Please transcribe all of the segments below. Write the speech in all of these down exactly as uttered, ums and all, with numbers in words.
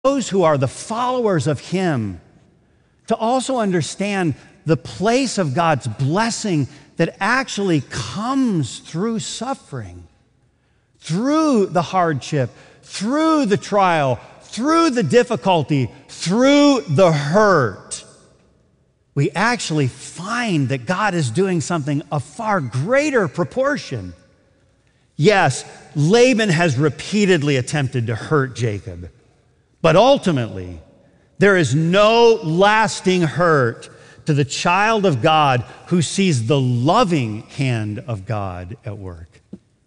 those who are the followers of Him to also understand the place of God's blessing that actually comes through suffering, through the hardship, through the trial, through the difficulty, through the hurt. We actually find that God is doing something of far greater proportion. Yes, Laban has repeatedly attempted to hurt Jacob, but ultimately, there is no lasting hurt to the child of God who sees the loving hand of God at work.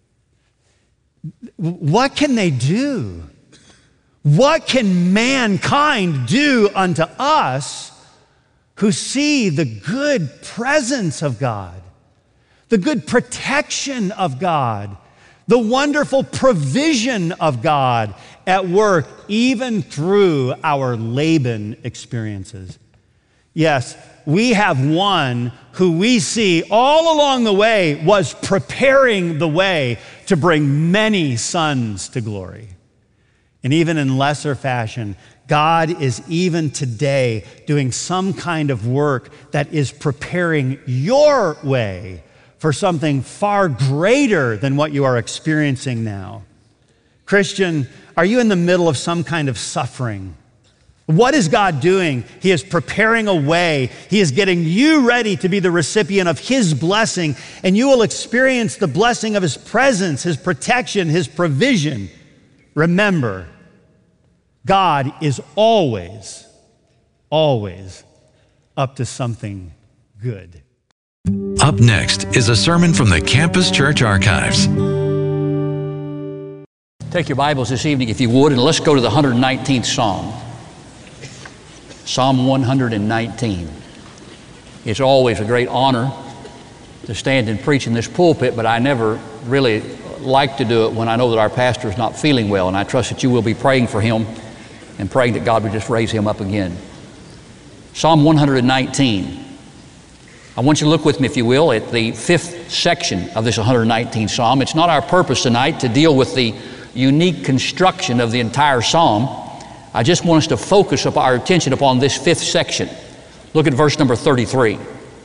What can they do? What can mankind do unto us who see the good presence of God, the good protection of God, the wonderful provision of God at work, even through our Laban experiences? Yes, we have one who we see all along the way was preparing the way to bring many sons to glory. And even in lesser fashion, God is even today doing some kind of work that is preparing your way for something far greater than what you are experiencing now. Christian, are you in the middle of some kind of suffering? What is God doing? He is preparing a way. He is getting you ready to be the recipient of His blessing, and you will experience the blessing of His presence, His protection, His provision. Remember, God is always, always up to something good. Up next is a sermon from the Campus Church Archives. Take your Bibles this evening, if you would, and let's go to the one hundred nineteenth Psalm. Psalm one hundred nineteen. It's always a great honor to stand and preach in this pulpit, but I never really like to do it when I know that our pastor is not feeling well, and I trust that you will be praying for him and praying that God would just raise him up again. Psalm one hundred nineteen. I want you to look with me, if you will, at the fifth section of this one hundred nineteenth Psalm. It's not our purpose tonight to deal with the unique construction of the entire Psalm. I just want us to focus up our attention upon this fifth section. Look at verse number thirty-three.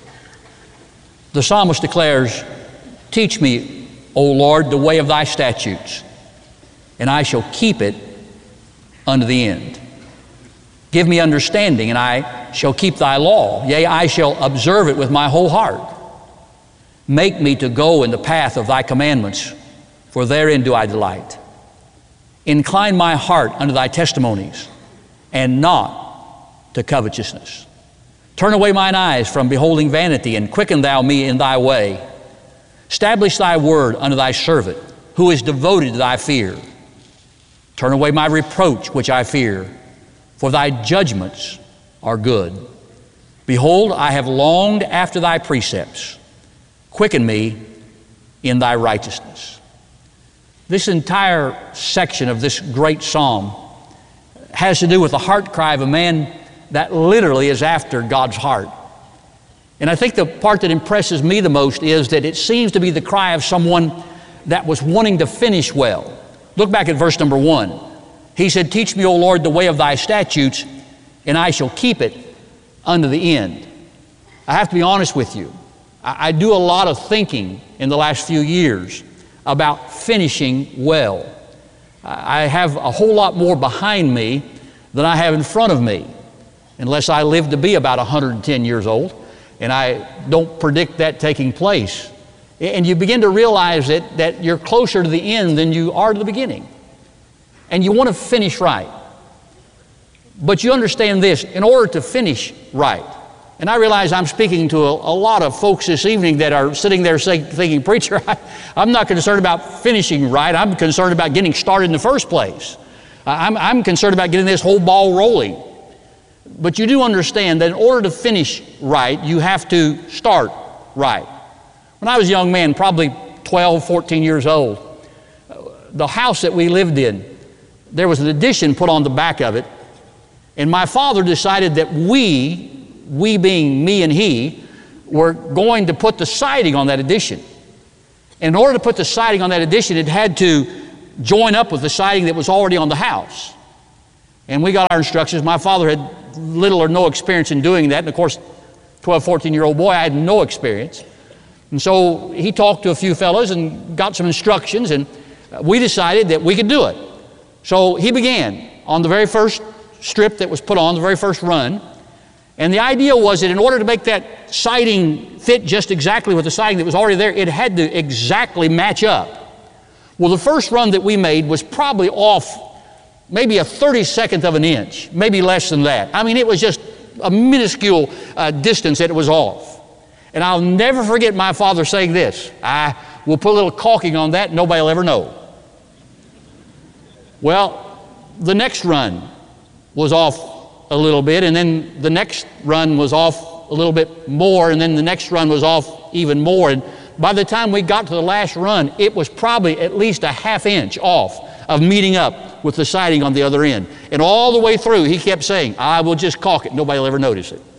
The psalmist declares, "Teach me, O Lord, the way of thy statutes, and I shall keep it unto the end. Give me understanding, and I shall keep thy law. Yea, I shall observe it with my whole heart. Make me to go in the path of thy commandments, for therein do I delight. Incline my heart unto thy testimonies, and not to covetousness. Turn away mine eyes from beholding vanity, and quicken thou me in thy way. Establish thy word unto thy servant, who is devoted to thy fear. Turn away my reproach which I fear, for thy judgments are good. Behold, I have longed after thy precepts. Quicken me in thy righteousness." This entire section of this great psalm has to do with the heart cry of a man that literally is after God's heart. And I think the part that impresses me the most is that it seems to be the cry of someone that was wanting to finish well. Look back at verse number one. He said, "Teach me, O Lord, the way of thy statutes, and I shall keep it unto the end." I have to be honest with you. I, I do a lot of thinking in the last few years about finishing well. I have a whole lot more behind me than I have in front of me, unless I live to be about one hundred ten years old, and I don't predict that taking place. And you begin to realize that, that you're closer to the end than you are to the beginning. And you want to finish right. But you understand this, in order to finish right, and I realize I'm speaking to a, a lot of folks this evening that are sitting there say, thinking, "Preacher, I, I'm not concerned about finishing right. I'm concerned about getting started in the first place. I'm, I'm concerned about getting this whole ball rolling." But you do understand that in order to finish right, you have to start right. When I was a young man, probably twelve, fourteen years old, the house that we lived in, there was an addition put on the back of it, and my father decided that we, we being me and he, were going to put the siding on that addition. And in order to put the siding on that addition, it had to join up with the siding that was already on the house. And we got our instructions. My father had little or no experience in doing that. And of course, twelve, fourteen-year-old boy, I had no experience. And so he talked to a few fellows and got some instructions, and we decided that we could do it. So he began on the very first strip that was put on, the very first run. And the idea was that in order to make that siding fit just exactly with the siding that was already there, it had to exactly match up. Well, the first run that we made was probably off maybe a thirty-secondth of an inch, maybe less than that. I mean, it was just a minuscule uh, distance that it was off. And I'll never forget my father saying this, I will put a little caulking on that, nobody will ever know. Well, the next run was off a little bit, and then the next run was off a little bit more, and then the next run was off even more. And by the time we got to the last run, it was probably at least a half inch off of meeting up with the siding on the other end. And all the way through, he kept saying, I will just caulk it, nobody will ever notice it.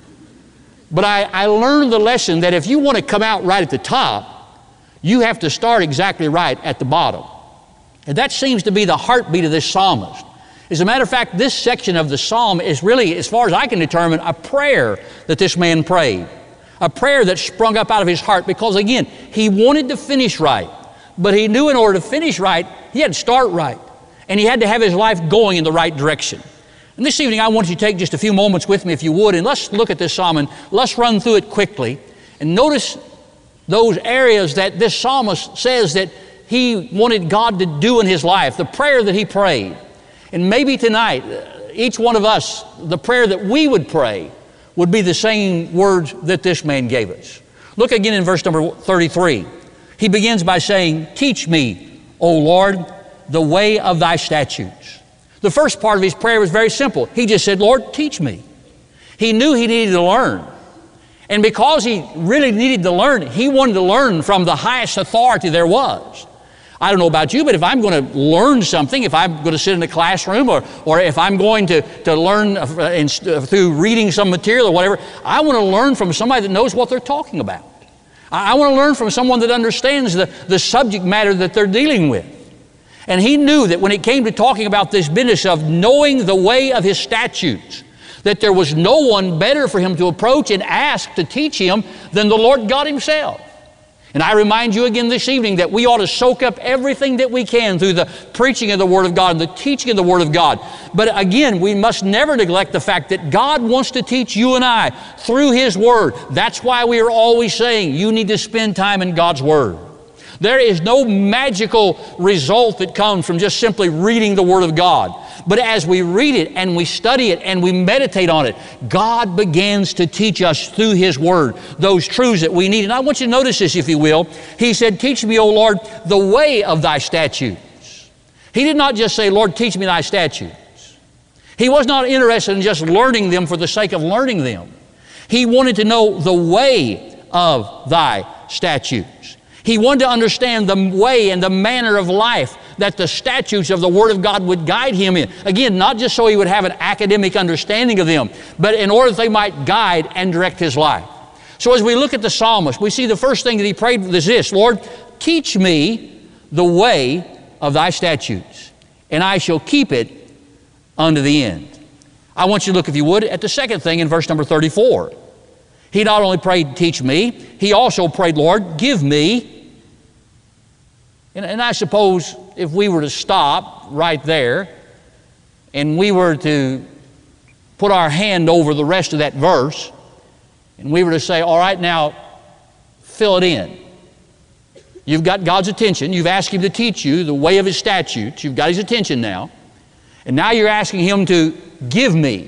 But I, I learned the lesson that if you want to come out right at the top, you have to start exactly right at the bottom. And that seems to be the heartbeat of this psalmist. As a matter of fact, this section of the psalm is really, as far as I can determine, a prayer that this man prayed. A prayer that sprung up out of his heart because, again, he wanted to finish right. But he knew in order to finish right, he had to start right. And he had to have his life going in the right direction. And this evening, I want you to take just a few moments with me, if you would, and let's look at this psalm and let's run through it quickly. And notice those areas that this psalmist says that he wanted God to do in his life, the prayer that he prayed. And maybe tonight, each one of us, the prayer that we would pray would be the same words that this man gave us. Look again in verse number thirty-three. He begins by saying, teach me, O Lord, the way of thy statutes. The first part of his prayer was very simple. He just said, Lord, teach me. He knew he needed to learn. And because he really needed to learn, he wanted to learn from the highest authority there was. I don't know about you, but if I'm going to learn something, if I'm going to sit in a classroom or, or if I'm going to, to learn in, through reading some material or whatever, I want to learn from somebody that knows what they're talking about. I, I want to learn from someone that understands the, the subject matter that they're dealing with. And he knew that when it came to talking about this business of knowing the way of his statutes, that there was no one better for him to approach and ask to teach him than the Lord God himself. And I remind you again this evening that we ought to soak up everything that we can through the preaching of the Word of God and the teaching of the Word of God. But again, we must never neglect the fact that God wants to teach you and I through His Word. That's why we are always saying you need to spend time in God's Word. There is no magical result that comes from just simply reading the Word of God. But as we read it and we study it and we meditate on it, God begins to teach us through His Word those truths that we need. And I want you to notice this, if you will. He said, teach me, O Lord, the way of thy statutes. He did not just say, Lord, teach me thy statutes. He was not interested in just learning them for the sake of learning them. He wanted to know the way of thy statutes. He wanted to understand the way and the manner of life that the statutes of the Word of God would guide him in. Again, not just so he would have an academic understanding of them, but in order that they might guide and direct his life. So as we look at the psalmist, we see the first thing that he prayed was this, Lord, teach me the way of thy statutes, and I shall keep it unto the end. I want you to look, if you would, at the second thing in verse number thirty-four. He not only prayed, teach me, he also prayed, Lord, give me. And, and I suppose if we were to stop right there and we were to put our hand over the rest of that verse and we were to say, all right, now fill it in. You've got God's attention. You've asked Him to teach you the way of His statutes. You've got His attention now. And now you're asking Him to give me.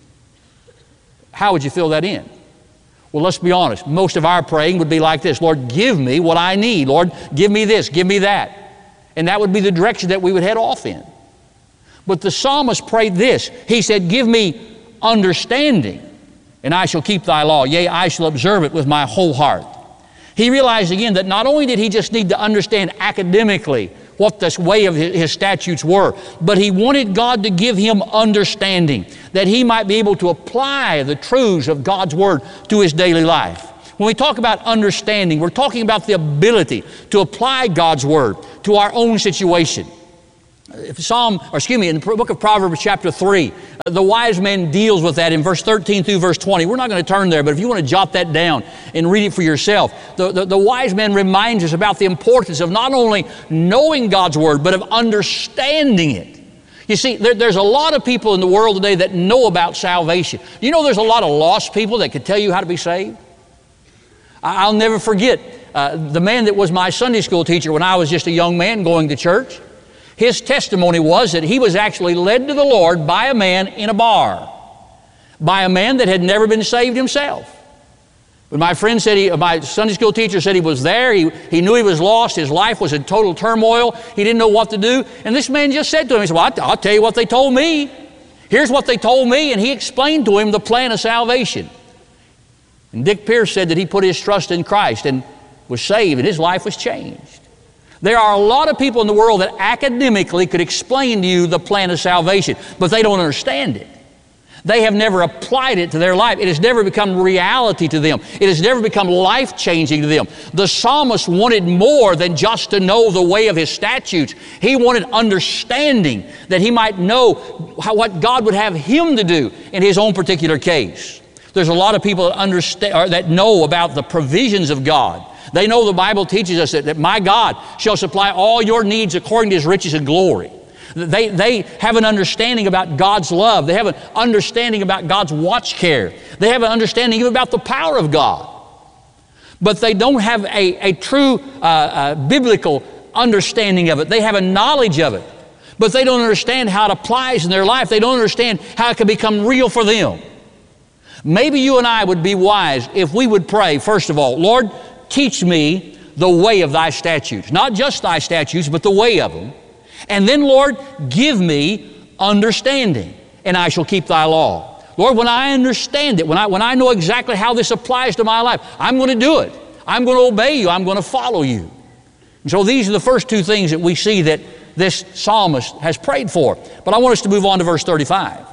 How would you fill that in? Well, let's be honest. Most of our praying would be like this. Lord, give me what I need. Lord, give me this, give me that. And that would be the direction that we would head off in. But the psalmist prayed this. He said, give me understanding, and I shall keep thy law. Yea, I shall observe it with my whole heart. He realized again that not only did he just need to understand academically what this way of his statutes were, but he wanted God to give him understanding, that he might be able to apply the truths of God's Word to his daily life. When we talk about understanding, we're talking about the ability to apply God's Word to our own situation. Psalm, or excuse me, in the book of Proverbs chapter three, the wise man deals with that in verse thirteen through verse twenty. We're not going to turn there, but if you want to jot that down and read it for yourself, the, the, the wise man reminds us about the importance of not only knowing God's Word, but of understanding it. You see, there, there's a lot of people in the world today that know about salvation. You know there's a lot of lost people that could tell you how to be saved? I'll never forget uh, the man that was my Sunday school teacher when I was just a young man going to church. His testimony was that he was actually led to the Lord by a man in a bar, by a man that had never been saved himself. But my friend said, he, my Sunday school teacher said he was there, he, he knew he was lost, his life was in total turmoil, he didn't know what to do, and this man just said to him, he said, well, I'll tell you what they told me. Here's what they told me, and he explained to him the plan of salvation. And Dick Pierce said that he put his trust in Christ and was saved, and his life was changed. There are a lot of people in the world that academically could explain to you the plan of salvation, but they don't understand it. They have never applied it to their life. It has never become reality to them. It has never become life-changing to them. The psalmist wanted more than just to know the way of his statutes. He wanted understanding that he might know how, what God would have him to do in his own particular case. There's a lot of people that understand or that know about the provisions of God. They know the Bible teaches us that, that my God shall supply all your needs according to His riches and glory. They, they have an understanding about God's love. They have an understanding about God's watch care. They have an understanding even about the power of God. But they don't have a, a true uh, uh, biblical understanding of it. They have a knowledge of it, but they don't understand how it applies in their life. They don't understand how it can become real for them. Maybe you and I would be wise if we would pray, first of all, Lord, teach me the way of Thy statutes. Not just Thy statutes, but the way of them. And then, Lord, give me understanding, and I shall keep Thy law. Lord, when I understand it, when I, when I know exactly how this applies to my life, I'm going to do it. I'm going to obey You. I'm going to follow You. And so these are the first two things that we see that this psalmist has prayed for. But I want us to move on to verse thirty-five.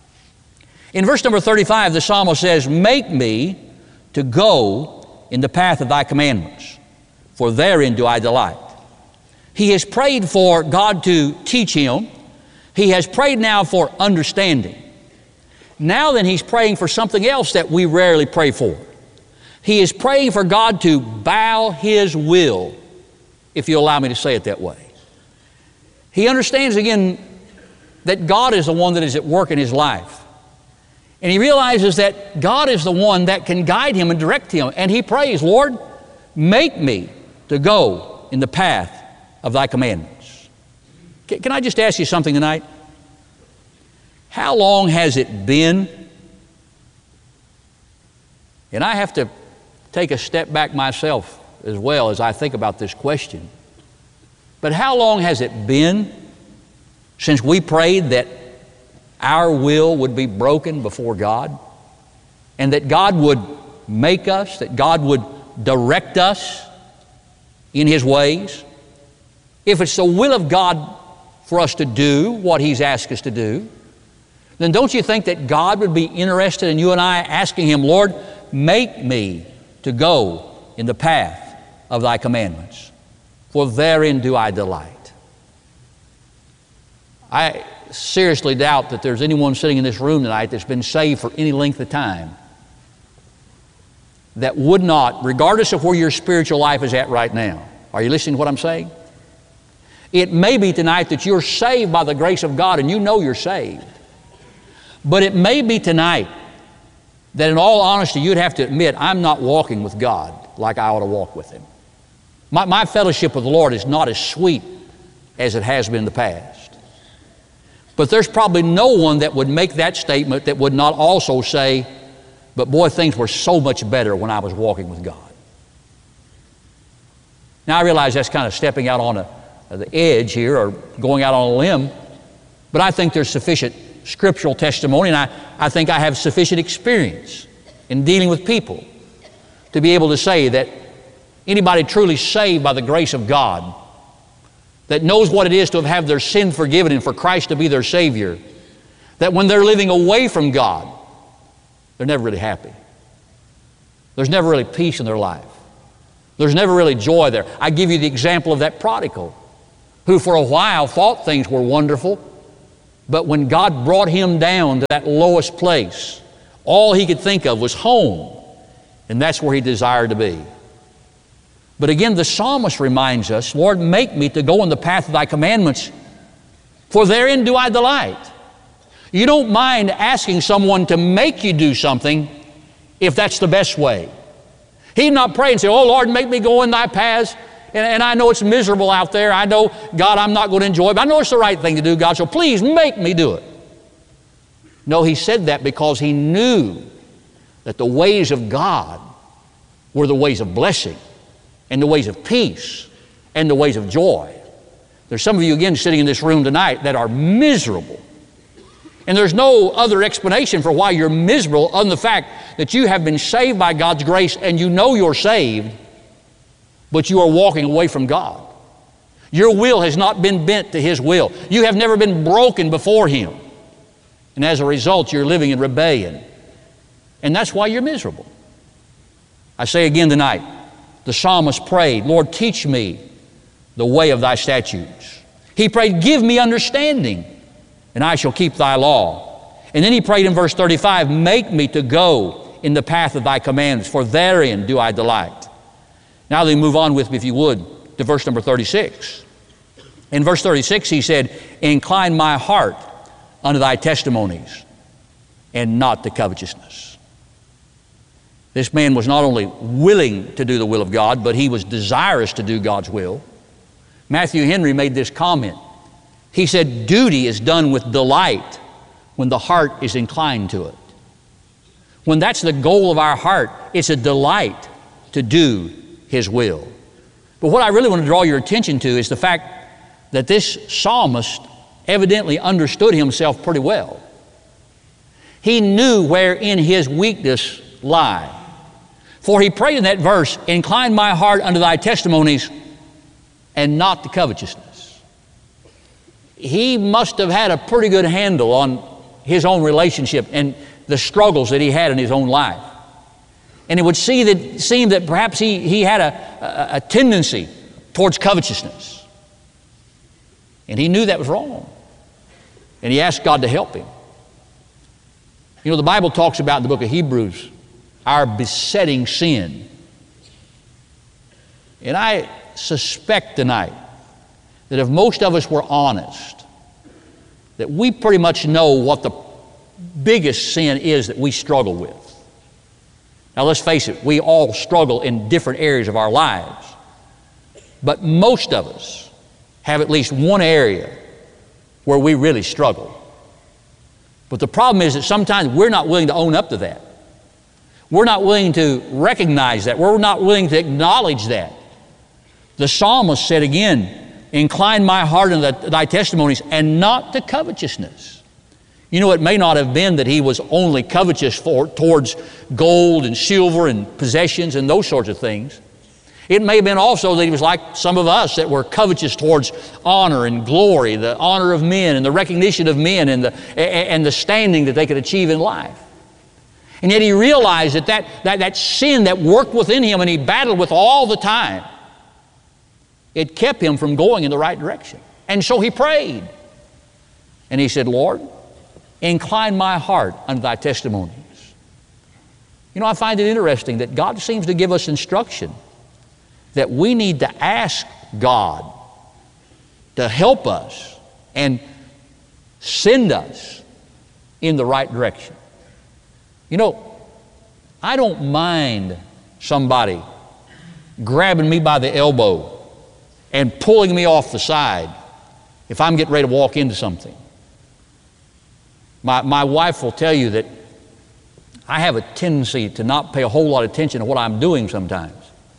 In verse number thirty-five, the psalmist says, make me to go in the path of Thy commandments, for therein do I delight. He has prayed for God to teach him. He has prayed now for understanding. Now then, he's praying for something else that we rarely pray for. He is praying for God to bow His will, if you allow me to say it that way. He understands again that God is the one that is at work in his life. And he realizes that God is the one that can guide him and direct him. And he prays, Lord, make me to go in the path of Thy commandments. Can I just ask you something tonight? How long has it been? And I have to take a step back myself as well as I think about this question. But how long has it been since we prayed that our will would be broken before God, and that God would make us, that God would direct us in His ways? If it's the will of God for us to do what He's asked us to do, then don't you think that God would be interested in you and I asking Him, Lord, make me to go in the path of Thy commandments, for therein do I delight. I seriously doubt that there's anyone sitting in this room tonight that's been saved for any length of time that would not, regardless of where your spiritual life is at right now. Are you listening to what I'm saying? It may be tonight that you're saved by the grace of God and you know you're saved. But it may be tonight that in all honesty you'd have to admit, I'm not walking with God like I ought to walk with Him. My, my fellowship with the Lord is not as sweet as it has been in the past. But there's probably no one that would make that statement that would not also say, but boy, things were so much better when I was walking with God. Now I realize that's kind of stepping out on a the edge here or going out on a limb, but I think there's sufficient scriptural testimony, and I, I think I have sufficient experience in dealing with people to be able to say that anybody truly saved by the grace of God, that knows what it is to have had their sin forgiven and for Christ to be their Savior, that when they're living away from God, they're never really happy. There's never really peace in their life. There's never really joy there. I give you the example of that prodigal who for a while thought things were wonderful, but when God brought him down to that lowest place, all he could think of was home, and that's where he desired to be. But again, the psalmist reminds us, Lord, make me to go in the path of thy commandments, for therein do I delight. You don't mind asking someone to make you do something if that's the best way. He'd not pray and say, oh, Lord, make me go in thy paths, and, and I know it's miserable out there. I know, God, I'm not going to enjoy it, but I know it's the right thing to do, God, so please make me do it. No, he said that because he knew that the ways of God were the ways of blessing and the ways of peace and the ways of joy. There's some of you, again, sitting in this room tonight that are miserable. And there's no other explanation for why you're miserable other than the fact that you have been saved by God's grace and you know you're saved, but you are walking away from God. Your will has not been bent to His will. You have never been broken before Him. And as a result, you're living in rebellion. And that's why you're miserable. I say again tonight, the psalmist prayed, Lord, teach me the way of thy statutes. He prayed, give me understanding, and I shall keep thy law. And then he prayed in verse thirty-five, make me to go in the path of thy commandments, for therein do I delight. Now then move on with me, if you would, to verse number thirty-six. In verse thirty-six he said, incline my heart unto thy testimonies, and not to covetousness. This man was not only willing to do the will of God, but he was desirous to do God's will. Matthew Henry made this comment. He said, duty is done with delight when the heart is inclined to it. When that's the goal of our heart, it's a delight to do His will. But what I really want to draw your attention to is the fact that this psalmist evidently understood himself pretty well. He knew wherein his weakness lay. For he prayed in that verse, incline my heart unto thy testimonies, and not to covetousness. He must have had a pretty good handle on his own relationship and the struggles that he had in his own life. And it would see that, seem that perhaps he, he had a, a, a tendency towards covetousness. And he knew that was wrong. And he asked God to help him. You know, the Bible talks about in the book of Hebrews our besetting sin. And I suspect tonight that if most of us were honest, that we pretty much know what the biggest sin is that we struggle with. Now let's face it, we all struggle in different areas of our lives. But most of us have at least one area where we really struggle. But the problem is that sometimes we're not willing to own up to that. We're not willing to recognize that. We're not willing to acknowledge that. The psalmist said again, incline my heart unto thy testimonies, and not to covetousness. You know, it may not have been that he was only covetous for, towards gold and silver and possessions and those sorts of things. It may have been also that he was like some of us that were covetous towards honor and glory, the honor of men and the recognition of men and the, and the standing that they could achieve in life. And yet he realized that that, that that sin that worked within him and he battled with all the time, it kept him from going in the right direction. And so he prayed. And he said, Lord, incline my heart unto thy testimonies. You know, I find it interesting that God seems to give us instruction that we need to ask God to help us and send us in the right direction. You know, I don't mind somebody grabbing me by the elbow and pulling me off the side if I'm getting ready to walk into something. My, my wife will tell you that I have a tendency to not pay a whole lot of attention to what I'm doing sometimes.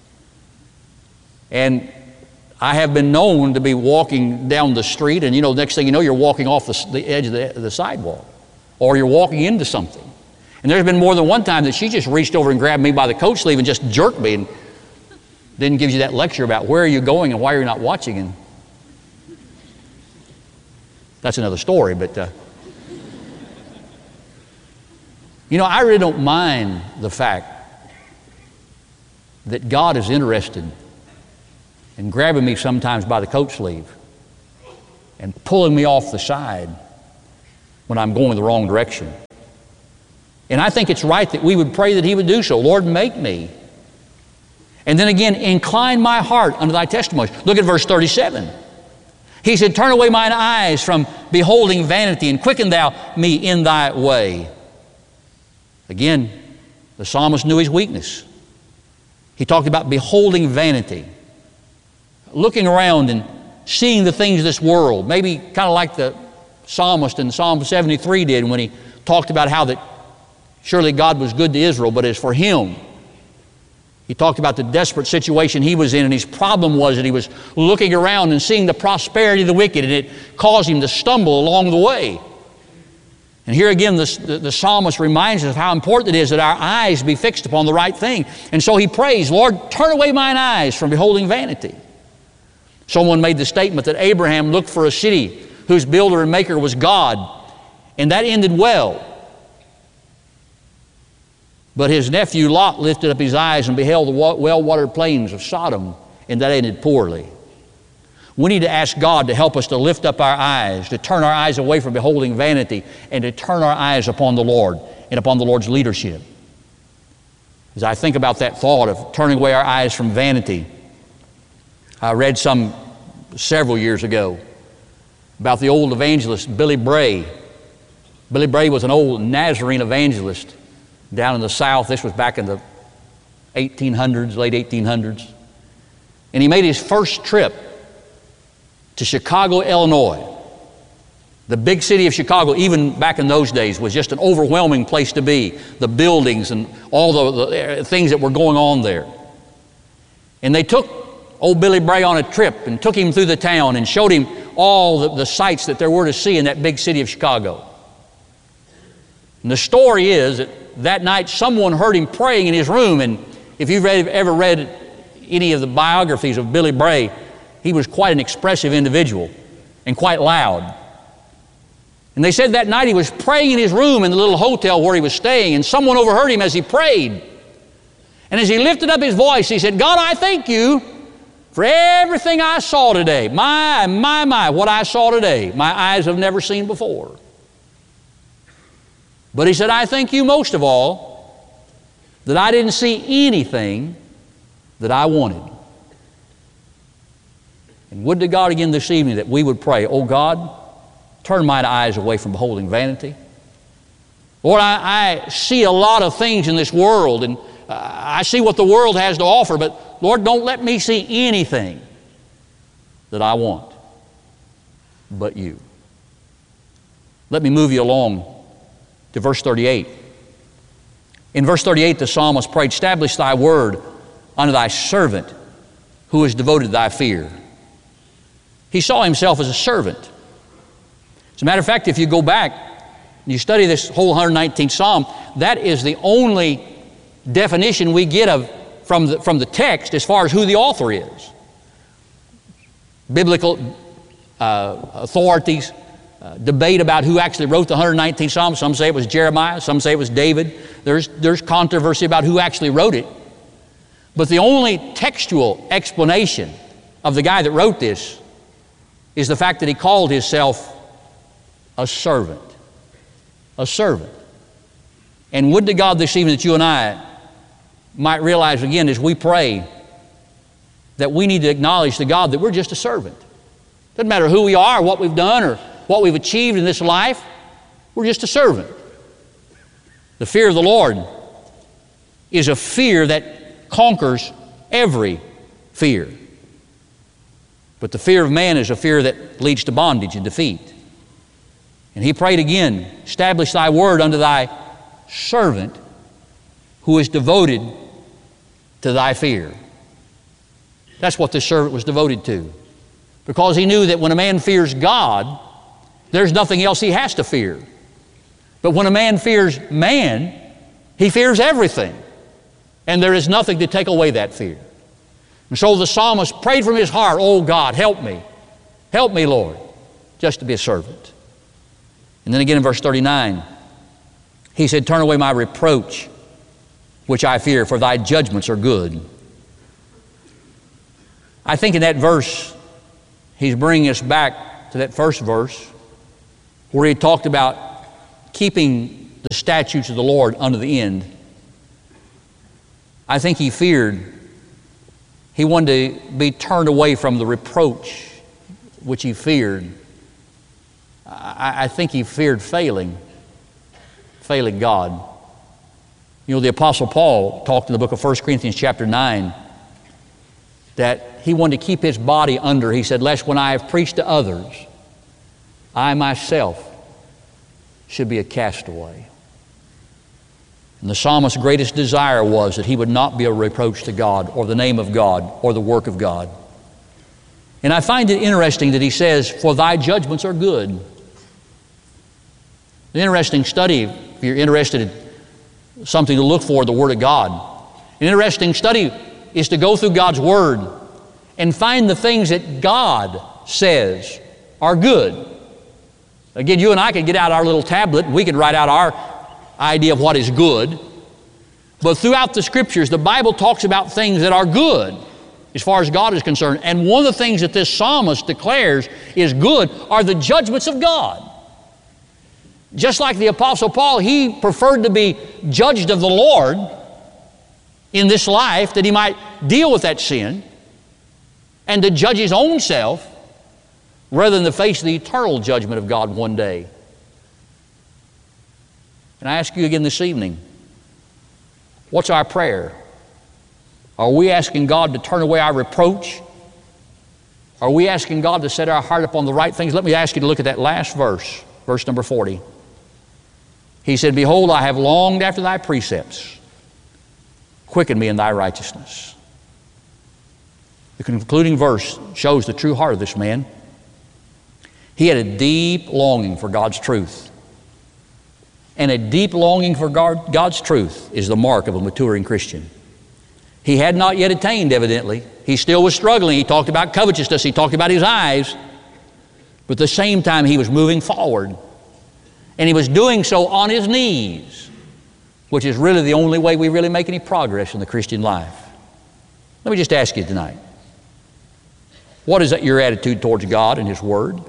And I have been known to be walking down the street and, you know, next thing you know, you're walking off the, the edge of the, the sidewalk, or you're walking into something. And there's been more than one time that she just reached over and grabbed me by the coat sleeve and just jerked me and then gives you that lecture about where are you going and why you're not watching. And that's another story, but uh, you know, I really don't mind the fact that God is interested in grabbing me sometimes by the coat sleeve and pulling me off the side when I'm going the wrong direction. And I think it's right that we would pray that He would do so. Lord, make me. And then again, incline my heart unto Thy testimony. Look at verse thirty-seven. He said, turn away mine eyes from beholding vanity, and quicken Thou me in Thy way. Again, the psalmist knew his weakness. He talked about beholding vanity, looking around and seeing the things of this world, maybe kind of like the psalmist in Psalm seventy-three did when he talked about how that surely God was good to Israel, but as for him, he talked about the desperate situation he was in, and his problem was that he was looking around and seeing the prosperity of the wicked, and it caused him to stumble along the way. And here again, the, the, the psalmist reminds us of how important it is that our eyes be fixed upon the right thing. And so he prays, Lord, turn away mine eyes from beholding vanity. Someone made the statement that Abraham looked for a city whose builder and maker was God, and that ended well. But his nephew Lot lifted up his eyes and beheld the well-watered plains of Sodom, and that ended poorly. We need to ask God to help us to lift up our eyes, to turn our eyes away from beholding vanity, and to turn our eyes upon the Lord and upon the Lord's leadership. As I think about that thought of turning away our eyes from vanity, I read some several years ago about the old evangelist Billy Bray. Billy Bray was an old Nazarene evangelist down in the South. This was back in the eighteen hundreds, late eighteen hundreds. And he made his first trip to Chicago, Illinois. The big city of Chicago, even back in those days, was just an overwhelming place to be. The buildings and all the, the things that were going on there. And they took old Billy Bray on a trip and took him through the town and showed him all the, the sights that there were to see in that big city of Chicago. And the story is that that night someone heard him praying in his room, and if you've read, ever read any of the biographies of Billy Bray, he was quite an expressive individual and quite loud. And they said that night he was praying in his room in the little hotel where he was staying, and someone overheard him as he prayed. And as he lifted up his voice, he said, God, I thank you for everything I saw today. My, my, my, what I saw today, my eyes have never seen before. But he said, I thank you most of all that I didn't see anything that I wanted. And would to God again this evening that we would pray, oh God, turn mine eyes away from beholding vanity. Lord, I, I see a lot of things in this world, and uh, I see what the world has to offer, but Lord, don't let me see anything that I want but you. Let me move you along to verse thirty-eight. In verse thirty-eight, the psalmist prayed, establish thy word unto thy servant who is devoted to thy fear. He saw himself as a servant. As a matter of fact, if you go back and you study this whole one hundred nineteenth Psalm, that is the only definition we get of from the, from the text as far as who the author is. Biblical uh, authorities Uh, debate about who actually wrote the one hundred nineteenth Psalm. Some say it was Jeremiah, some say it was David. There's, there's controversy about who actually wrote it. But the only textual explanation of the guy that wrote this is the fact that he called himself a servant. A servant. And would to God this evening that you and I might realize again as we pray that we need to acknowledge to God that we're just a servant. Doesn't matter who we are, what we've done, or what we've achieved in this life, we're just a servant. The fear of the Lord is a fear that conquers every fear. But the fear of man is a fear that leads to bondage and defeat. And he prayed again, establish thy word unto thy servant who is devoted to thy fear. That's what this servant was devoted to. Because he knew that when a man fears God, there's nothing else he has to fear. But when a man fears man, he fears everything. And there is nothing to take away that fear. And so the psalmist prayed from his heart, oh God, help me. Help me, Lord, just to be a servant. And then again in verse thirty-nine, he said, turn away my reproach, which I fear, for thy judgments are good. I think in that verse, he's bringing us back to that first verse where he talked about keeping the statutes of the Lord unto the end. I think he feared, he wanted to be turned away from the reproach which he feared. I, I think he feared failing, failing God. You know, the Apostle Paul talked in the book of First Corinthians chapter nine that he wanted to keep his body under. He said, lest when I have preached to others, I myself should be a castaway. And the psalmist's greatest desire was that he would not be a reproach to God or the name of God or the work of God. And I find it interesting that he says, for thy judgments are good. An interesting study, if you're interested in something to look for, the Word of God. An interesting study is to go through God's Word and find the things that God says are good. Again, you and I could get out our little tablet and we could write out our idea of what is good. But throughout the Scriptures, the Bible talks about things that are good as far as God is concerned. And one of the things that this psalmist declares is good are the judgments of God. Just like the Apostle Paul, he preferred to be judged of the Lord in this life that he might deal with that sin and to judge his own self rather than to face the eternal judgment of God one day. And I ask you again this evening, what's our prayer? Are we asking God to turn away our reproach? Are we asking God to set our heart upon the right things? Let me ask you to look at that last verse, verse number forty. He said, behold, I have longed after thy precepts. Quicken me in thy righteousness. The concluding verse shows the true heart of this man. He had a deep longing for God's truth. And a deep longing for God, God's truth is the mark of a maturing Christian. He had not yet attained, evidently. He still was struggling. He talked about covetousness. He talked about his eyes. But at the same time, he was moving forward. And he was doing so on his knees, which is really the only way we really make any progress in the Christian life. Let me just ask you tonight, what is your attitude towards God and His Word?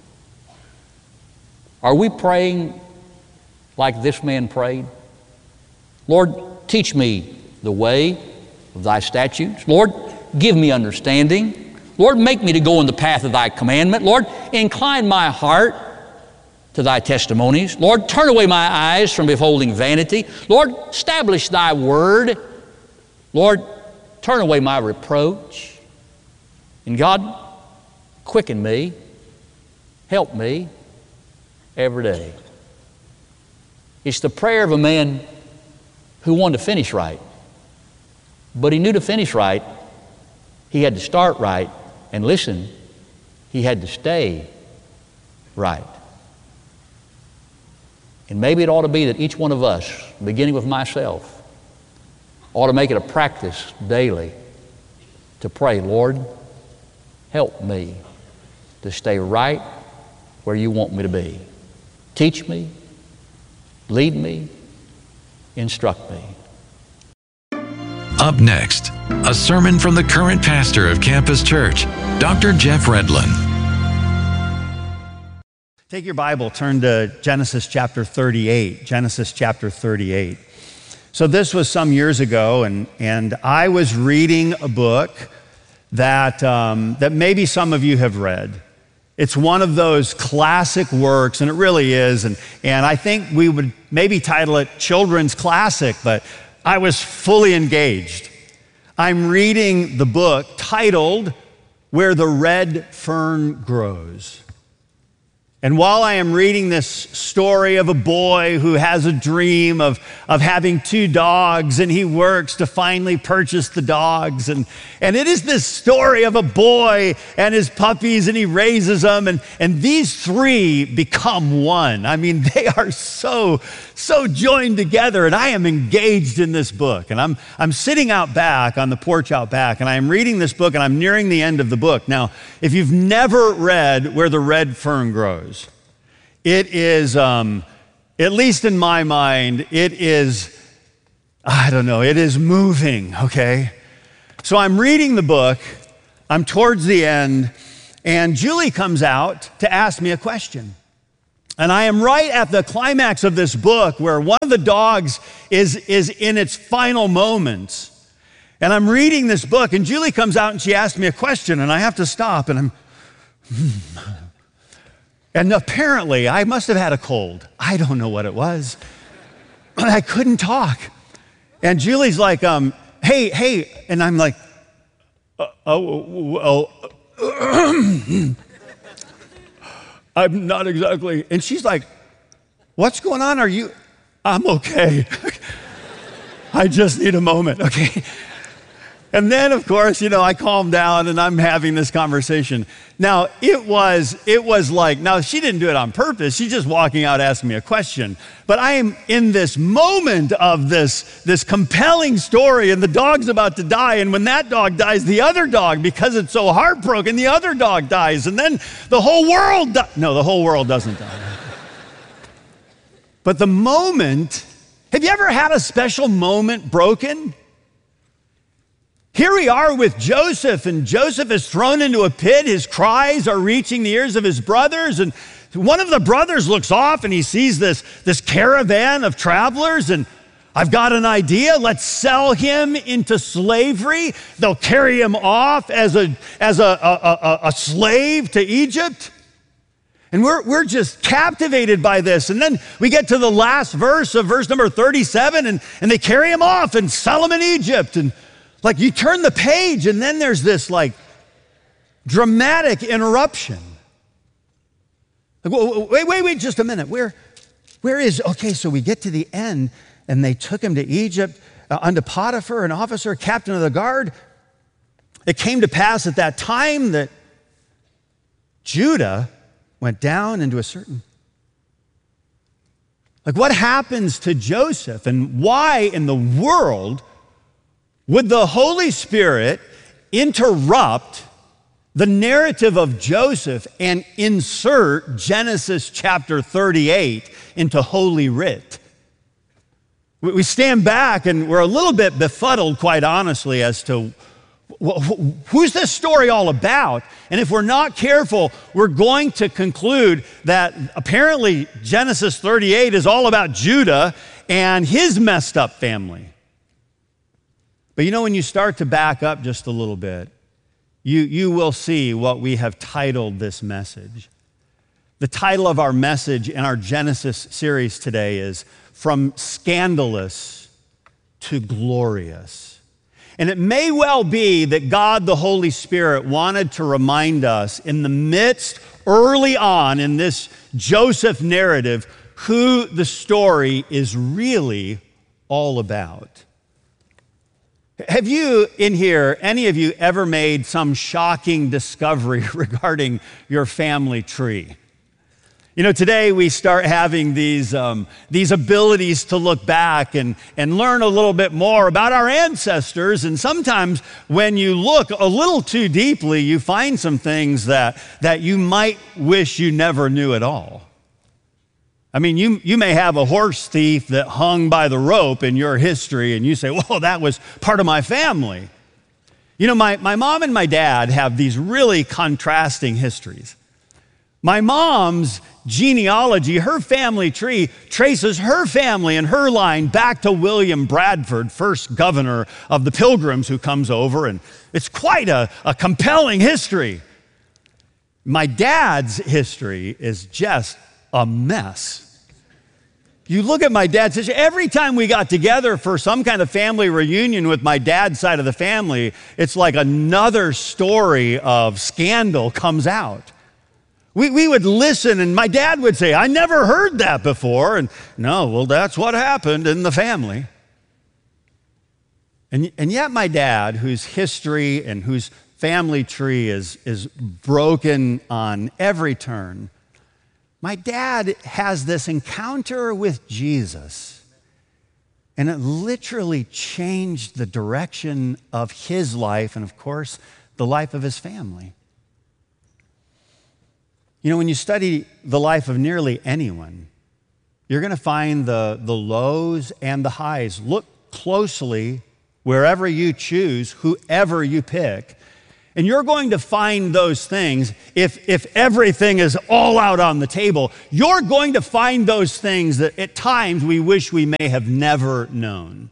Are we praying like this man prayed? Lord, teach me the way of thy statutes. Lord, give me understanding. Lord, make me to go in the path of thy commandment. Lord, incline my heart to thy testimonies. Lord, turn away my eyes from beholding vanity. Lord, establish thy word. Lord, turn away my reproach. And God, quicken me, help me every day. It's the prayer of a man who wanted to finish right. But he knew to finish right, he had to start right, and listen, he had to stay right. And maybe it ought to be that each one of us, beginning with myself, ought to make it a practice daily to pray, Lord, help me to stay right where you want me to be. Teach me, lead me, instruct me. Up next, a sermon from the current pastor of Campus Church, Doctor Jeff Redlin. Take your Bible, turn to Genesis chapter thirty-eight. Genesis chapter thirty-eight. So this was some years ago, and, and I was reading a book that, um, that maybe some of you have read. It's one of those classic works, and it really is, and, and I think we would maybe title it Children's Classic, but I was fully engaged. I'm reading the book titled Where the Red Fern Grows. And while I am reading this story of a boy who has a dream of, of having two dogs, and he works to finally purchase the dogs, and, and it is this story of a boy and his puppies, and he raises them, and, and these three become one. I mean, they are so, so joined together, and I am engaged in this book. And I'm, I'm sitting out back on the porch out back, and I am reading this book, and I'm nearing the end of the book. Now, if you've never read Where the Red Fern Grows, it is, um, at least in my mind, it is, I don't know, it is moving, okay? So I'm reading the book, I'm towards the end, and Julie comes out to ask me a question. And I am right at the climax of this book where one of the dogs is, is in its final moments. And I'm reading this book, and Julie comes out and she asks me a question, and I have to stop, and I'm, hmm. And apparently I must have had a cold. I don't know what it was. But I couldn't talk. And Julie's like, um, hey, hey, and I'm like, uh, oh, oh, I'm not exactly, and she's like, what's going on? Are you, I'm okay. I just need a moment, okay? And then, of course, you know, I calm down and I'm having this conversation. Now, it was, it was like, now she didn't do it on purpose. She's just walking out asking me a question. But I am in this moment of this, this compelling story, and the dog's about to die. And when that dog dies, the other dog, because it's so heartbroken, the other dog dies. And then the whole world, di- no, the whole world doesn't die. But the moment, have you ever had a special moment broken? Here we are with Joseph, and Joseph is thrown into a pit. His cries are reaching the ears of his brothers, and one of the brothers looks off and he sees this, this caravan of travelers, and I've got an idea. Let's sell him into slavery. They'll carry him off as a, as a, a, a, a slave to Egypt. And we're, we're just captivated by this. And then we get to the last verse of verse number thirty-seven, and, and they carry him off and sell him in Egypt. And like, you turn the page, and then there's this like dramatic interruption. Like, wait, wait, wait, just a minute. Where, where is, okay, so we get to the end, and they took him to Egypt uh, unto Potiphar, an officer, captain of the guard. It came to pass at that time that Judah went down into a certain, like, what happens to Joseph, and why in the world would the Holy Spirit interrupt the narrative of Joseph and insert Genesis chapter thirty-eight into Holy Writ? We stand back and we're a little bit befuddled, quite honestly, as to who's this story all about? And if we're not careful, we're going to conclude that apparently Genesis thirty-eight is all about Judah and his messed up family. But you know, when you start to back up just a little bit, you, you will see what we have titled this message. The title of our message in our Genesis series today is From Scandalous to Glorious. And it may well be that God, the Holy Spirit, wanted to remind us in the midst, early on in this Joseph narrative, who the story is really all about. Have you in here, any of you, ever made some shocking discovery regarding your family tree? You know, today we start having these, um, these abilities to look back and, and learn a little bit more about our ancestors. And sometimes when you look a little too deeply, you find some things that, that you might wish you never knew at all. I mean, you, you may have a horse thief that hung by the rope in your history, and you say, well, that was part of my family. You know, my, my mom and my dad have these really contrasting histories. My mom's genealogy, her family tree, traces her family and her line back to William Bradford, first governor of the Pilgrims who comes over, and it's quite a, a compelling history. My dad's history is just a mess. You look at my dad's history, every time we got together for some kind of family reunion with my dad's side of the family, it's like another story of scandal comes out. We, we would listen, and my dad would say, I never heard that before. And no, well, that's what happened in the family. And, and yet my dad, whose history and whose family tree is, is broken on every turn, my dad has this encounter with Jesus, and it literally changed the direction of his life and, of course, the life of his family. You know, when you study the life of nearly anyone, you're going to find the, the lows and the highs. Look closely wherever you choose, whoever you pick, And you're going to find those things, if, if everything is all out on the table, you're going to find those things that at times we wish we may have never known.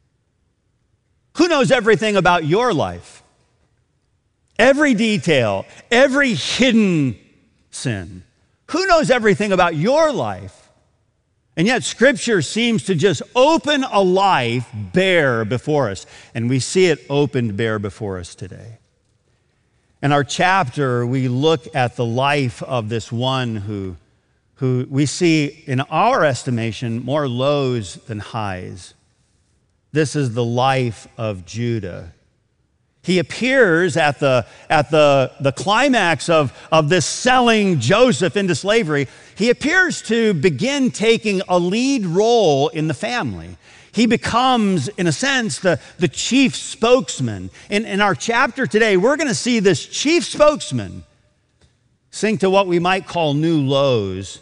Who knows everything about your life? Every detail, every hidden sin. Who knows everything about your life? And yet Scripture seems to just open a life bare before us. And we see it opened bare before us today. In our chapter, we look at the life of this one who, who we see, in our estimation, more lows than highs. This is the life of Judah. He appears at the, at the, the climax of, of this selling Joseph into slavery. He appears to begin taking a lead role in the family. He becomes, in a sense, the, the chief spokesman. In, in our chapter today, we're going to see this chief spokesman sink to what we might call new lows.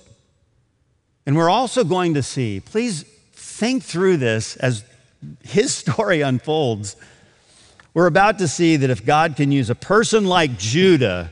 And we're also going to see, please think through this as his story unfolds. We're about to see that if God can use a person like Judah,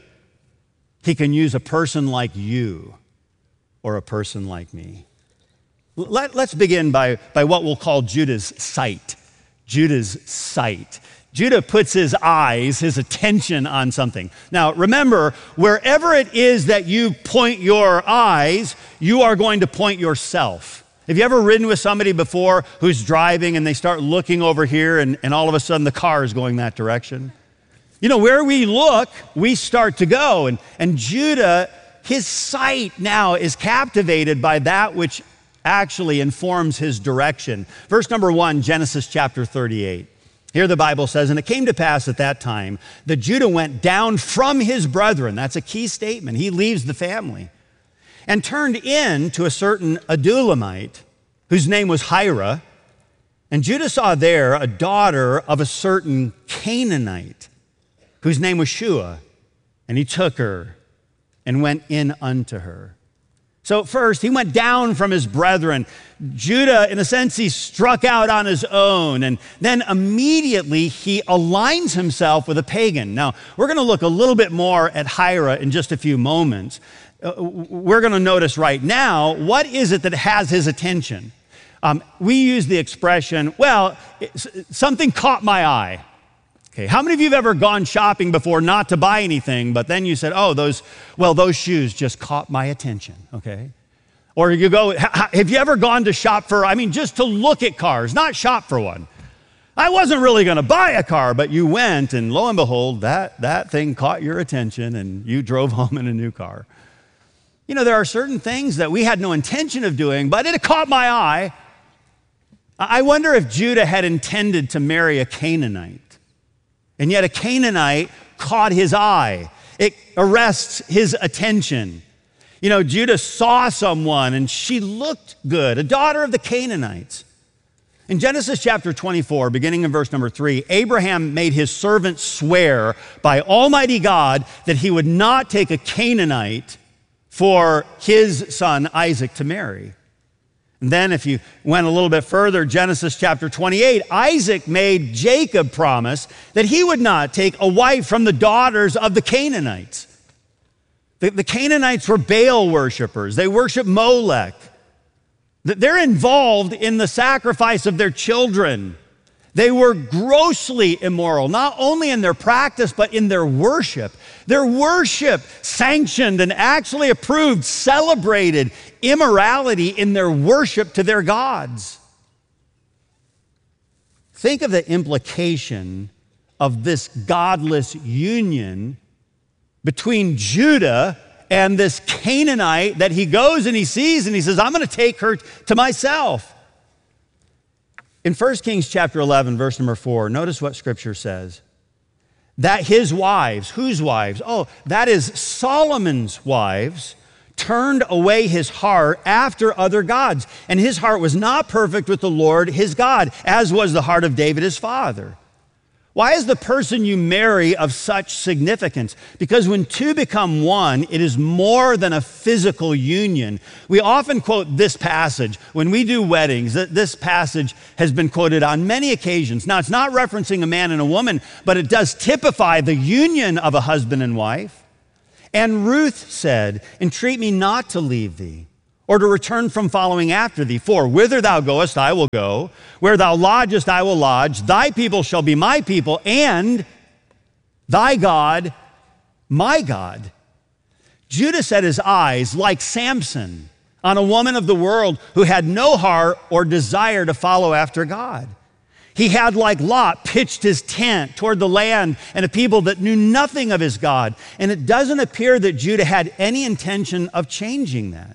he can use a person like you or a person like me. Let, let's begin by, by what we'll call Judah's sight. Judah's sight. Judah puts his eyes, his attention on something. Now, remember, wherever it is that you point your eyes, you are going to point yourself. Have you ever ridden with somebody before who's driving and they start looking over here and, and all of a sudden the car is going that direction? You know, where we look, we start to go. And, and Judah, his sight now is captivated by that which actually informs his direction. Verse number one, Genesis chapter thirty-eight. Here the Bible says, and it came to pass at that time that Judah went down from his brethren. That's a key statement. He leaves the family. And turned in to a certain Adulamite, whose name was Hira. And Judah saw there a daughter of a certain Canaanite, whose name was Shua. And he took her and went in unto her. So first, he went down from his brethren. Judah, in a sense, he struck out on his own. And then immediately he aligns himself with a pagan. Now, we're going to look a little bit more at Hira in just a few moments. Uh, we're going to notice right now, what is it that has his attention? Um, we use the expression, well, something caught my eye. Okay, how many of you have ever gone shopping before not to buy anything, but then you said, oh, those, well, those shoes just caught my attention, okay? Or you go, have you ever gone to shop for, I mean, just to look at cars, not shop for one. I wasn't really going to buy a car, but you went, and lo and behold, that, that thing caught your attention, and you drove home in a new car. You know, there are certain things that we had no intention of doing, but it caught my eye. I wonder if Judah had intended to marry a Canaanite. And yet a Canaanite caught his eye. It arrests his attention. You know, Judah saw someone and she looked good, a daughter of the Canaanites. In Genesis chapter twenty-four, beginning in verse number three, Abraham made his servant swear by Almighty God that he would not take a Canaanite for his son Isaac to marry. And then if you went a little bit further, Genesis chapter twenty-eight, Isaac made Jacob promise that he would not take a wife from the daughters of the Canaanites. The, the Canaanites were Baal worshipers. They worshiped Molech. They're involved in the sacrifice of their children. They were grossly immoral, not only in their practice, but in their worship. Their worship sanctioned and actually approved, celebrated immorality in their worship to their gods. Think of the implication of this godless union between Judah and this Canaanite that he goes and he sees and he says, I'm going to take her to myself. In First Kings chapter eleven, verse number four, notice what Scripture says. That his wives, whose wives? Oh, that is Solomon's wives, turned away his heart after other gods. And his heart was not perfect with the Lord his God, as was the heart of David his father. Why is the person you marry of such significance? Because when two become one, it is more than a physical union. We often quote this passage when we do weddings. This passage has been quoted on many occasions. Now, it's not referencing a man and a woman, but it does typify the union of a husband and wife. And Ruth said, "Entreat me not to leave thee, or to return from following after thee. For whither thou goest, I will go. Where thou lodgest, I will lodge. Thy people shall be my people, and thy God, my God." Judah set his eyes, like Samson, on a woman of the world who had no heart or desire to follow after God. He had, like Lot, pitched his tent toward the land and a people that knew nothing of his God. And it doesn't appear that Judah had any intention of changing that.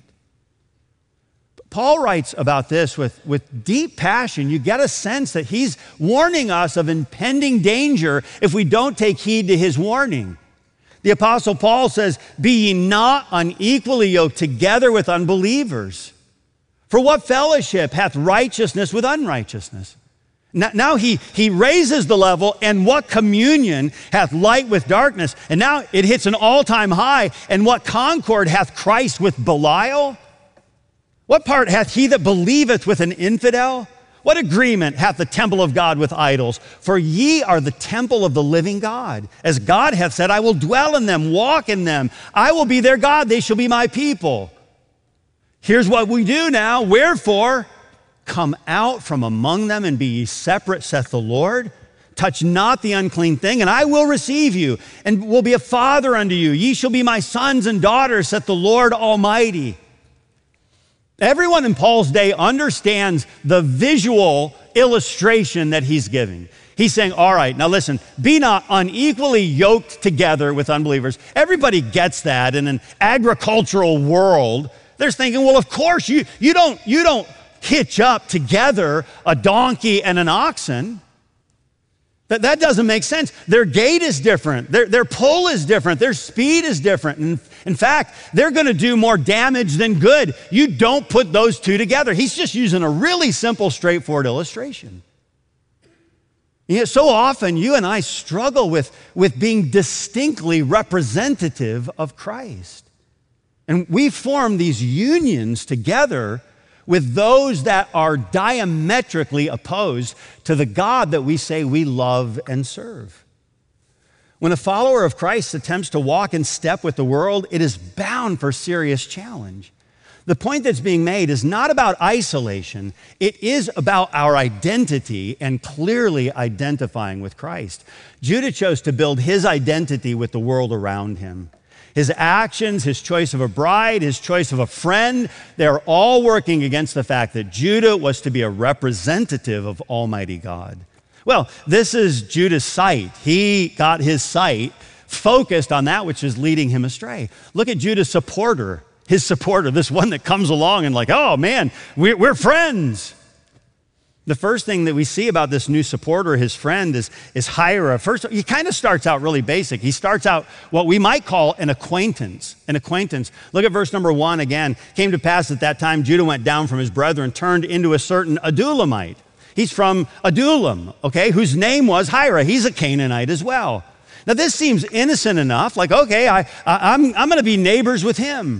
Paul writes about this with, with deep passion. You get a sense that he's warning us of impending danger if we don't take heed to his warning. The Apostle Paul says, "Be ye not unequally yoked together with unbelievers. For what fellowship hath righteousness with unrighteousness?" Now, now he, he raises the level, "And what communion hath light with darkness?" And now it hits an all-time high. "And what concord hath Christ with Belial? What part hath he that believeth with an infidel? What agreement hath the temple of God with idols? For ye are the temple of the living God. As God hath said, I will dwell in them, walk in them. I will be their God, they shall be my people." Here's what we do now. "Wherefore, come out from among them and be ye separate, saith the Lord. Touch not the unclean thing, and I will receive you, and will be a father unto you. Ye shall be my sons and daughters, saith the Lord Almighty." Everyone in Paul's day understands the visual illustration that he's giving. He's saying, all right, now listen, be not unequally yoked together with unbelievers. Everybody gets that. In an agricultural world, they're thinking, well, of course, you, you, don't, you don't hitch up together a donkey and an oxen. That, that doesn't make sense. Their gait is different. Their, their pull is different. Their speed is different. And in fact, they're going to do more damage than good. You don't put those two together. He's just using a really simple, straightforward illustration. You know, so often you and I struggle with, with being distinctly representative of Christ. And we form these unions together with those that are diametrically opposed to the God that we say we love and serve. When a follower of Christ attempts to walk in step with the world, it is bound for serious challenge. The point that's being made is not about isolation. It is about our identity and clearly identifying with Christ. Judah chose to build his identity with the world around him. His actions, his choice of a bride, his choice of a friend, they're all working against the fact that Judah was to be a representative of Almighty God. Well, this is Judah's sight. He got his sight focused on that which is leading him astray. Look at Judah's supporter, his supporter, this one that comes along and like, oh man, we're, we're friends. The first thing that we see about this new supporter, his friend, is, is Hira. First, he kind of starts out really basic. He starts out what we might call an acquaintance, an acquaintance. Look at verse number one again. "Came to pass at that time, Judah went down from his brethren, turned into a certain Adullamite." He's from Adullam, okay, whose name was Hira. He's a Canaanite as well. Now, this seems innocent enough, like, okay, I, I, I'm, I'm going to be neighbors with him.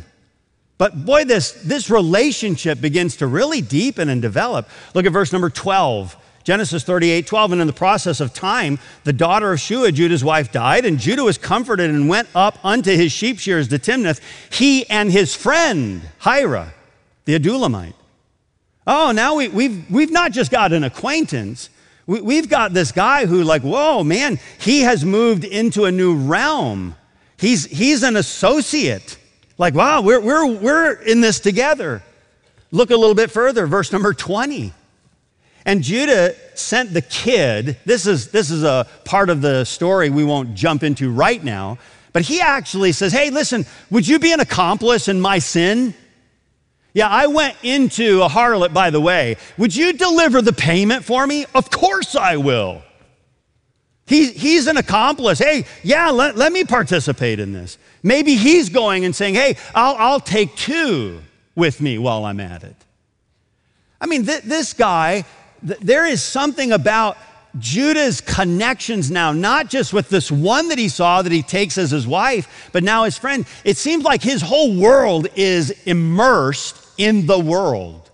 But boy, this, this relationship begins to really deepen and develop. Look at verse number twelve, Genesis thirty-eight, twelve. "And in the process of time, the daughter of Shua, Judah's wife, died, and Judah was comforted and went up unto his sheep shearers to Timnath, he and his friend, Hira, the Adullamite." Oh, now we, we've, we've not just got an acquaintance. We, we've got this guy who like, whoa, man, he has moved into a new realm. He's, he's an associate. Like, wow, we're, we're, we're in this together. Look a little bit further, verse number twenty. "And Judah sent the kid," this is, this is a part of the story we won't jump into right now, but he actually says, hey, listen, would you be an accomplice in my sin? Yeah, I went into a harlot, by the way. Would you deliver the payment for me? Of course I will. He, he's an accomplice. Hey, yeah, let, let me participate in this. Maybe he's going and saying, hey, I'll, I'll take two with me while I'm at it. I mean, th- this guy, th- there is something about Judah's connections now, not just with this one that he saw that he takes as his wife, but now his friend, it seems like his whole world is immersed in the world.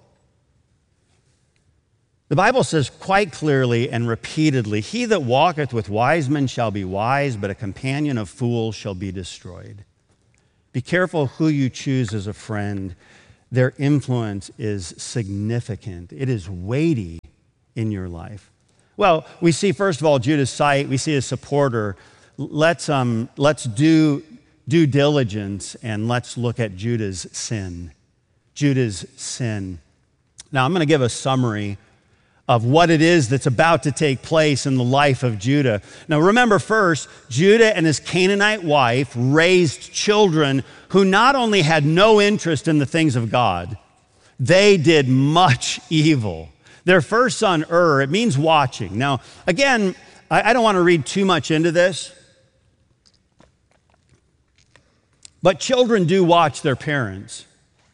The Bible says quite clearly and repeatedly, he that walketh with wise men shall be wise, but a companion of fools shall be destroyed. Be careful who you choose as a friend. Their influence is significant. It is weighty in your life. Well, we see, first of all, Judah's sight. We see his supporter. Let's, um, let's do due diligence and let's look at Judah's sin. Judah's sin. Now, I'm going to give a summary of what it is that's about to take place in the life of Judah. Now remember first, Judah and his Canaanite wife raised children who not only had no interest in the things of God, they did much evil. Their first son, Ur, it means watching. Now, again, I, I don't want to read too much into this, but children do watch their parents.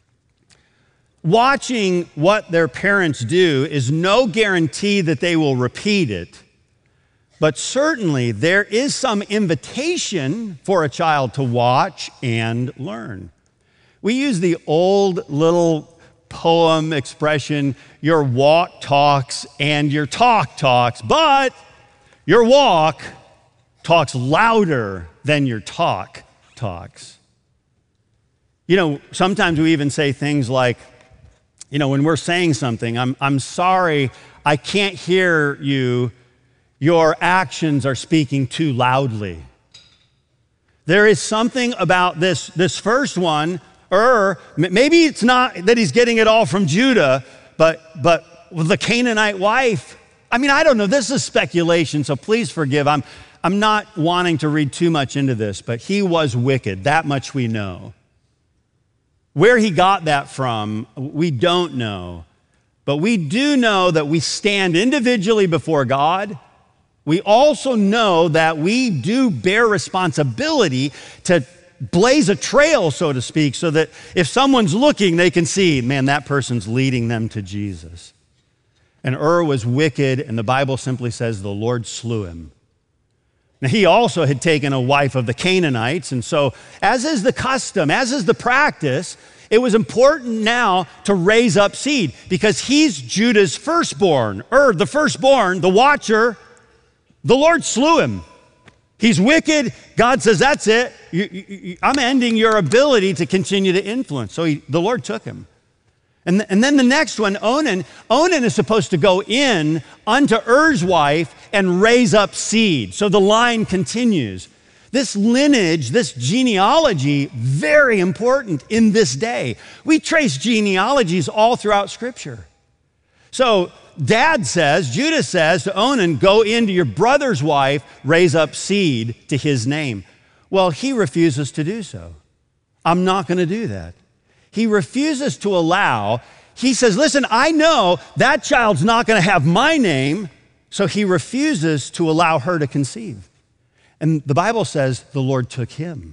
Watching what their parents do is no guarantee that they will repeat it, but certainly there is some invitation for a child to watch and learn. We use the old little poem expression, your walk talks and your talk talks, but your walk talks louder than your talk talks. You know, sometimes we even say things like, you know, when we're saying something, I'm, I'm sorry, I can't hear you. Your actions are speaking too loudly. There is something about this, this first one, Ur, maybe it's not that he's getting it all from Judah, but, but the Canaanite wife, I mean, I don't know, this is speculation, so please forgive. I'm, I'm not wanting to read too much into this, but he was wicked, that much we know. Where he got that from, we don't know. But we do know that we stand individually before God. We also know that we do bear responsibility to blaze a trail, so to speak, so that if someone's looking, they can see, man, that person's leading them to Jesus. And Ur was wicked, and the Bible simply says the Lord slew him. Now, he also had taken a wife of the Canaanites, and so as is the custom, as is the practice, it was important now to raise up seed because he's Judah's firstborn. Ur, the firstborn, the watcher, the Lord slew him. He's wicked. God says, that's it. You, you, I'm ending your ability to continue to influence. So he, the Lord took him. And, and then the next one, Onan, Onan is supposed to go in unto Er's wife and raise up seed. So the line continues. This lineage, this genealogy, very important in this day. We trace genealogies all throughout Scripture. So dad says, Judah says to Onan, go into your brother's wife, raise up seed to his name. Well, he refuses to do so. I'm not going to do that. He refuses to allow, he says, listen, I know that child's not going to have my name, so he refuses to allow her to conceive. And the Bible says the Lord took him.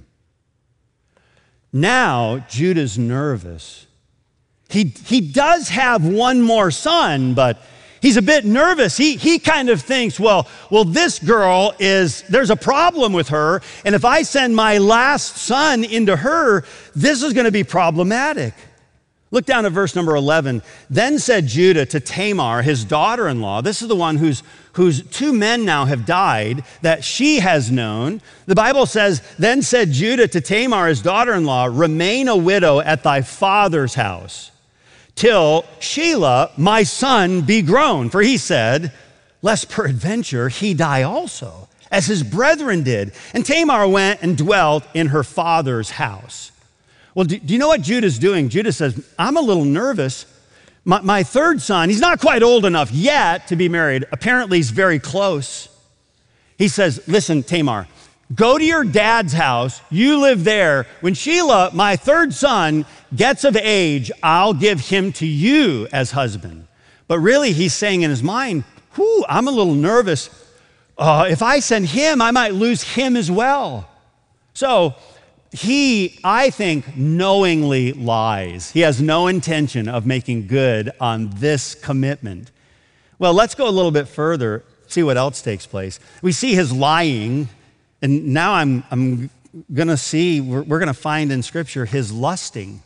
Now Judah's nervous. He, he does have one more son, but he's a bit nervous. He, he kind of thinks, well, well, this girl is, there's a problem with her, and if I send my last son into her, this is going to be problematic. Look down at verse number eleven. Then said Judah to Tamar, his daughter-in-law, this is the one whose, whose two men now have died, that she has known. The Bible says, then said Judah to Tamar, his daughter-in-law, remain a widow at thy father's house, till Shelah, my son, be grown. For he said, lest peradventure he die also, as his brethren did. And Tamar went and dwelt in her father's house. Well, do, do you know what Judah's doing? Judah says, I'm a little nervous. My, my third son, he's not quite old enough yet to be married. Apparently, he's very close. He says, listen, Tamar, go to your dad's house. You live there. When Shelah, my third son, gets of age, I'll give him to you as husband. But really, he's saying in his mind, whew, I'm a little nervous. Uh, if I send him, I might lose him as well. So he, I think, knowingly lies. He has no intention of making good on this commitment. Well, let's go a little bit further. see what else takes place. We see his lying, and now I'm, I'm going to see, we're, we're going to find in Scripture his lusting.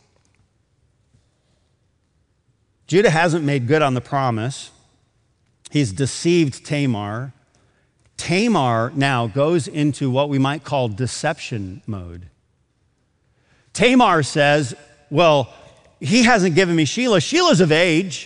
Judah hasn't made good on the promise. He's deceived Tamar. Tamar now goes into what we might call deception mode. Tamar says, well, he hasn't given me Shelah. Shelah's of age.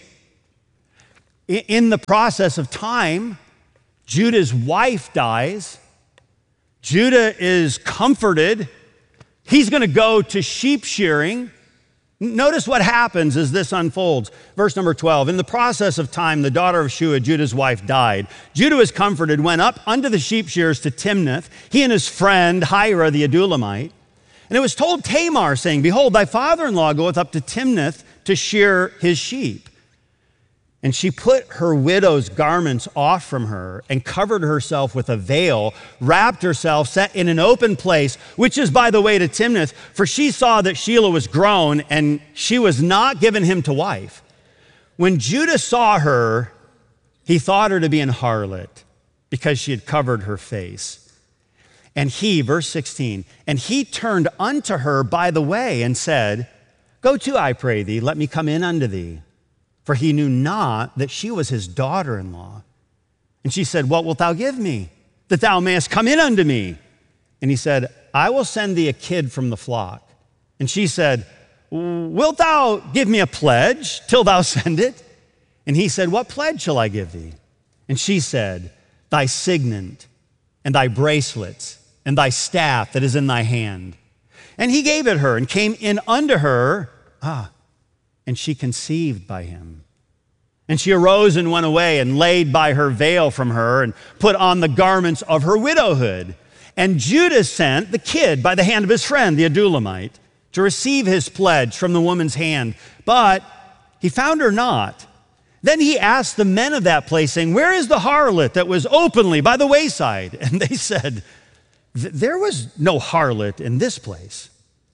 In the process of time, Judah's wife dies. Judah is comforted. He's going to go to sheep shearing. Notice what happens as this unfolds. Verse number twelve, in the process of time, the daughter of Shua, Judah's wife, died. Judah was comforted, went up unto the sheep shearers to Timnath, he and his friend Hira the Adulamite. And it was told Tamar, saying, behold, thy father-in-law goeth up to Timnath to shear his sheep. And she put her widow's garments off from her and covered herself with a veil, wrapped herself, sat in an open place, which is by the way to Timnath, for she saw that Shelah was grown and she was not given him to wife. When Judah saw her, he thought her to be an harlot because she had covered her face. And he, verse sixteen, and he turned unto her by the way and said, go to, I pray thee, let me come in unto thee. For he knew not that she was his daughter-in-law. And she said, what wilt thou give me, that thou mayest come in unto me? And he said, I will send thee a kid from the flock. And she said, wilt thou give me a pledge till thou send it? And he said, what pledge shall I give thee? And she said, thy signet, and thy bracelets, and thy staff that is in thy hand. And he gave it her, and came in unto her, ah, and she conceived by him. And she arose and went away and laid by her veil from her and put on the garments of her widowhood. And Judah sent the kid by the hand of his friend, the Adulamite, to receive his pledge from the woman's hand. But he found her not. Then he asked the men of that place, saying, where is the harlot that was openly by the wayside? And they said, there was no harlot in this place.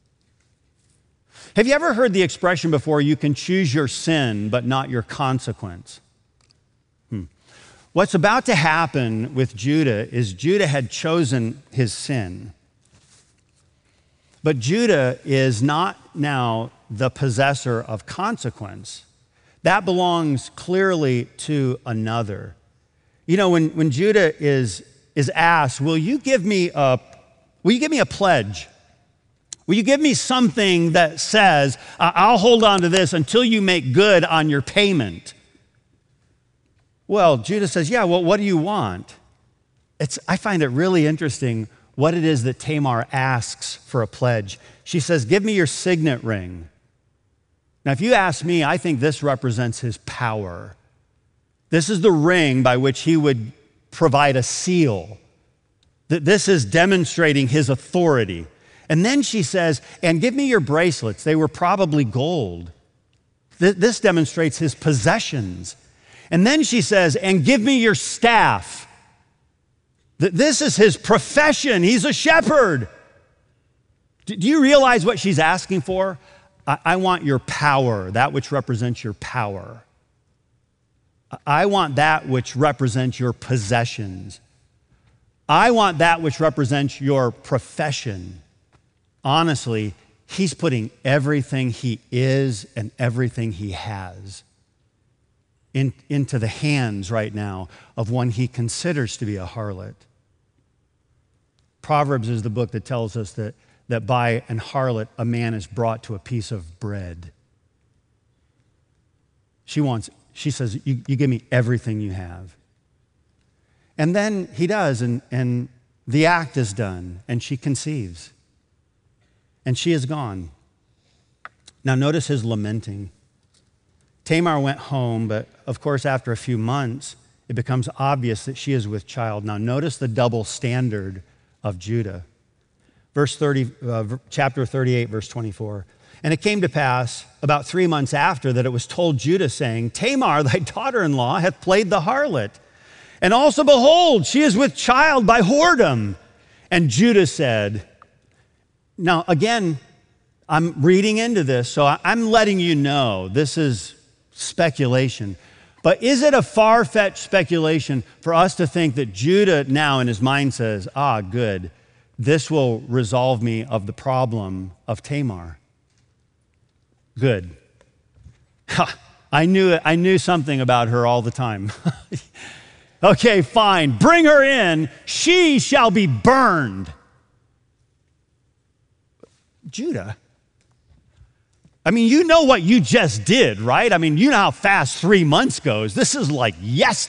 Have you ever heard the expression before, you can choose your sin, but not your consequence? Hmm. What's about to happen with Judah is Judah had chosen his sin. But Judah is not now the possessor of consequence. That belongs clearly to another. You know, when, when Judah is, is asked, will you give me a, will you give me a pledge? Will you give me something that says, I'll hold on to this until you make good on your payment? Well, Judah says, yeah, well, what do you want? It's, I find it really interesting what it is that Tamar asks for a pledge. She says, give me your signet ring. Now, if you ask me, I think this represents his power. This is the ring by which he would provide a seal. This is demonstrating his authority. And then she says, and give me your bracelets. They were probably gold. This demonstrates his possessions. And then she says, and give me your staff. This is his profession. He's a shepherd. Do you realize what she's asking for? I want your power, that which represents your power. I want that which represents your possessions. I want that which represents your profession. Honestly, he's putting everything he is and everything he has in, into the hands right now of one he considers to be a harlot. Proverbs is the book that tells us that, that by an harlot, a man is brought to a piece of bread. She wants, she says, you, you give me everything you have. And then he does, and, and the act is done, and she conceives. And she is gone. Now notice his lamenting. Tamar went home, but of course after a few months, it becomes obvious that she is with child. Now notice the double standard of Judah. Verse thirty, uh, chapter thirty-eight, verse twenty-four. And it came to pass about three months after that it was told Judah, saying, Tamar, thy daughter-in-law, hath played the harlot. And also, behold, she is with child by whoredom. And Judah said, now, again, I'm reading into this, so I'm letting you know this is speculation. But is it a far-fetched speculation for us to think that Judah now in his mind says, ah, good, this will resolve me of the problem of Tamar? Good. Ha, I knew it. I knew something about her all the time. Okay, fine. Bring her in. She shall be burned. Judah. I mean, you know what you just did, right? I mean, you know how fast three months goes. This is like yesterday.